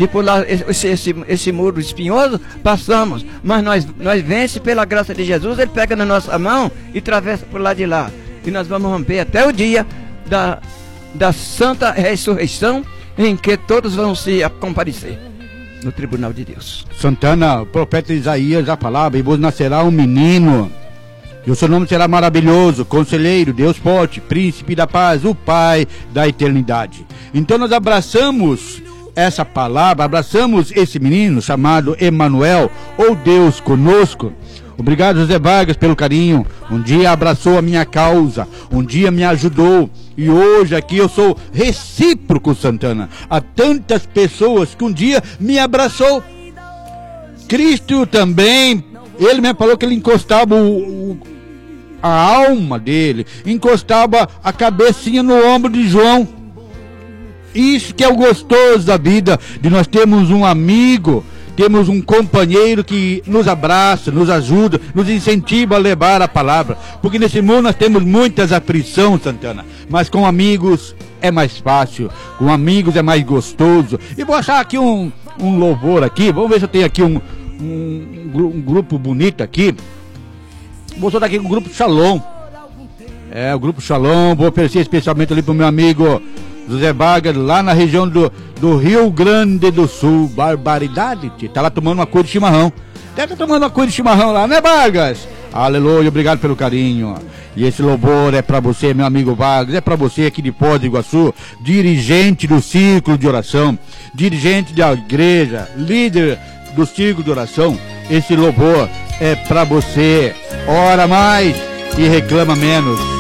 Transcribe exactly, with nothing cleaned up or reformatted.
de pular esse, esse, esse muro espinhoso, passamos. Mas nós, nós vence pela graça de Jesus, Ele pega na nossa mão e atravessa por lá de lá. E nós vamos romper até o dia da, da santa ressurreição, em que todos vão se comparecer no tribunal de Deus. Santana, o profeta Isaías já falava: e vos nascerá um menino, e o seu nome será maravilhoso, conselheiro, Deus forte, príncipe da paz, o Pai da eternidade. Então nós abraçamos essa palavra, abraçamos esse menino chamado Emanuel, ou Deus conosco. Obrigado, José Vargas, pelo carinho. Um dia abraçou a minha causa, um dia me ajudou, e hoje aqui eu sou recíproco, Santana, a tantas pessoas que um dia me abraçou. Cristo também, ele me falou que ele encostava o, o, a alma dele, encostava a cabecinha no ombro de João. Isso que é o gostoso da vida, de nós termos um amigo, temos um companheiro que nos abraça, nos ajuda, nos incentiva a levar a palavra. Porque nesse mundo nós temos muitas aflições, Santana, mas com amigos é mais fácil, com amigos é mais gostoso. E vou achar aqui um, um louvor aqui, vamos ver se eu tenho aqui um, um, um grupo bonito aqui. Vou soltar aqui com o grupo Shalom. É, o grupo Shalom, vou oferecer especialmente ali pro meu amigo José Vargas, lá na região do, do Rio Grande do Sul. Barbaridade, tá lá tomando uma cor de chimarrão. Deve estar tomando uma cor de chimarrão lá, né, Vargas? Aleluia, obrigado pelo carinho. E esse louvor é pra você, meu amigo Vargas, é pra você aqui de Foz do Iguaçu, dirigente do Círculo de Oração, dirigente da igreja, líder do Círculo de Oração. Esse louvor é pra você. Ora mais e reclama menos.